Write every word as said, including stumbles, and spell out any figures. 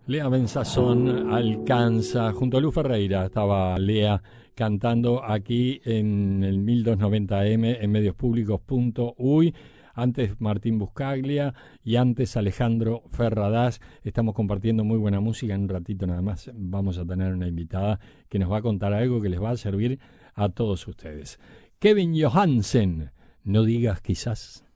Lea Benzazón alcanza, junto a Luz Ferreira estaba Lea cantando aquí en el mil doscientos noventa eme en medios públicos punto uy. Antes Martín Buscaglia y antes Alejandro Ferradas. Estamos compartiendo muy buena música. En un ratito nada más vamos a tener una invitada que nos va a contar algo que les va a servir a todos ustedes. Kevin Johansen, no digas quizás.